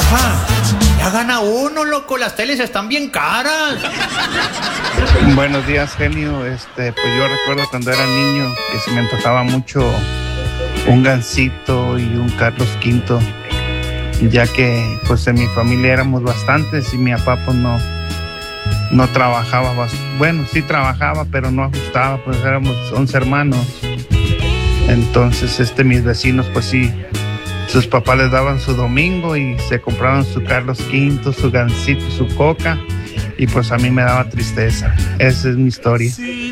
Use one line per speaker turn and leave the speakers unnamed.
Ah, ya gana uno, loco, las teles están bien caras.
Buenos días, genio. Pues yo recuerdo cuando era niño que se me antojaba mucho un Gansito y un Carlos V, ya que pues en mi familia éramos bastantes y mi papá pues no trabajaba, bueno, sí trabajaba, pero no ajustaba, pues éramos 11 hermanos. Entonces mis vecinos pues sí, sus papás les daban su domingo y se compraban su Carlos V, su Gansito, su Coca, y pues a mí me daba tristeza. Esa es mi historia.